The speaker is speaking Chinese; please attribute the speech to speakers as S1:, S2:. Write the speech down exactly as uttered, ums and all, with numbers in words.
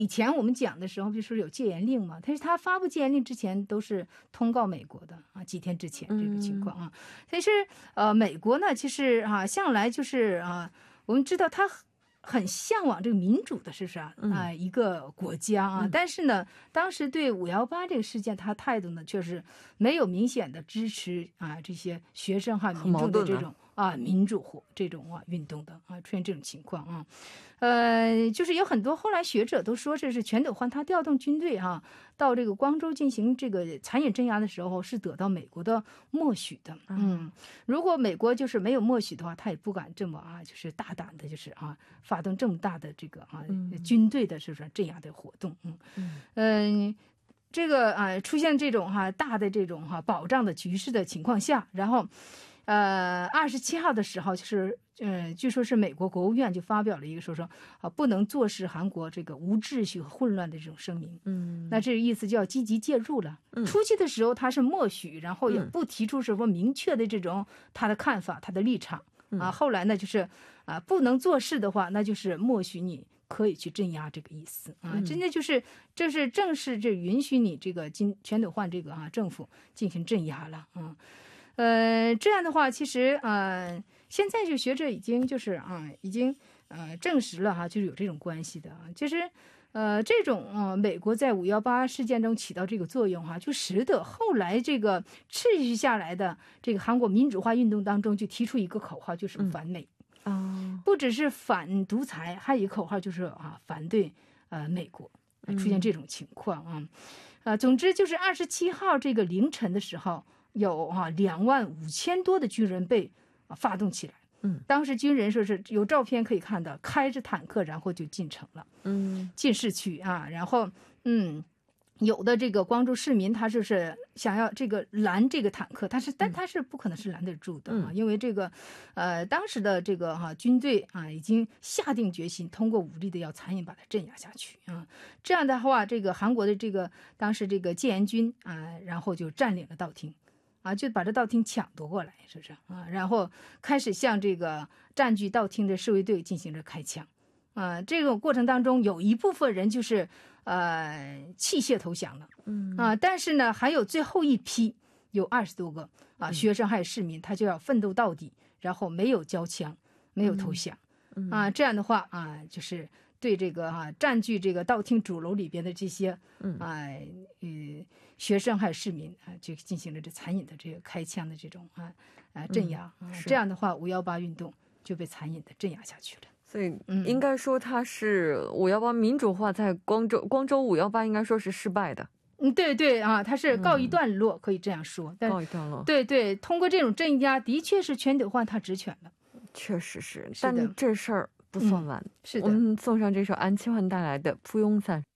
S1: 以前我们讲的时候，比如说有戒严令嘛，但是他发布戒严令之前都是通告美国的啊，几天之前这个情况啊。但是呃，美国呢，其实啊，向来就是啊，我们知道他很向往这个民主的，是不是啊？啊、呃，一个国家啊，但是呢，当时对五幺八这个事件，他态度呢，确实没有明显的支持啊，这些学生和民众的这种。啊，民主活这种啊运动的啊，出现这种情况啊，呃，就是有很多后来学者都说，这是全斗焕他调动军队哈、啊，到这个光州进行这个残忍镇压的时候，是得到美国的默许的。嗯，如果美国就是没有默许的话，他也不敢这么啊，就是大胆的，就是啊，发动这么大的这个啊、嗯、军队的是不是镇压的活动？嗯嗯。呃这个啊，出现这种哈、啊、大的这种哈、啊、保障的局势的情况下，然后。呃，二十七号的时候，就是呃，据说是美国国务院就发表了一个说说啊，不能坐视韩国这个无秩序和混乱的这种声明。嗯，那这个意思就要积极介入了。嗯，初期的时候他是默许，然后也不提出什么明确的这种他的看法、他的立场啊。后来呢，就是啊，不能做事的话，那就是默许你可以去镇压这个意思啊。真的就是这是正式这允许你这个金全斗焕这个啊政府进行镇压了啊。呃，这样的话，其实呃，现在就学者已经就是啊，已经呃证实了哈，就是有这种关系的啊。其实呃，这种呃，美国在五幺八事件中起到这个作用哈，就使得后来这个持续下来的这个韩国民主化运动当中，就提出一个口号，就是反美啊、嗯，不只是反独裁，还有一个口号就是啊，反对呃美国，出现这种情况啊。呃，总之就是二十七号这个凌晨的时候。有啊两万五千多的军人被啊发动起来，嗯，当时军人说是有照片可以看到，开着坦克然后就进城了，嗯，进市区啊，然后嗯，有的这个光州市民他就是想要这个拦这个坦克，他是但他是不可能是拦得住的啊，嗯、因为这个呃当时的这个哈、啊、军队啊已经下定决心通过武力的要残忍把它镇压下去啊，这样的话这个韩国的这个当时这个戒严军啊，然后就占领了道厅。啊，就把这道厅抢夺过来，是不是啊？然后开始向这个占据道厅的侍卫队进行着开枪，啊，这种过程当中有一部分人就是呃弃械投降了，嗯啊，但是呢，还有最后一批有二十多个啊学生还有市民，他就要奋斗到底，然后没有交枪，没有投降，嗯、啊，这样的话啊，就是对这个哈、啊、占据这个道厅主楼里边的这些啊呃学生还有市民啊，就进行了这残忍的这个开枪的这种啊啊镇压、嗯、啊，这样的话五幺八运动就被残忍的镇压下去了。
S2: 所以应该说它是五幺八民主化在光州光州五幺八应该说是失败的。
S1: 嗯，对对啊，它是告一段落、嗯、可以这样说。但
S2: 告一段落。
S1: 对对，通过这种镇压，的确是全斗焕他职权了。
S2: 确实是，但这事儿不算完、嗯。
S1: 是的，
S2: 我们送上这首安七焕带来的《蒲永伞》。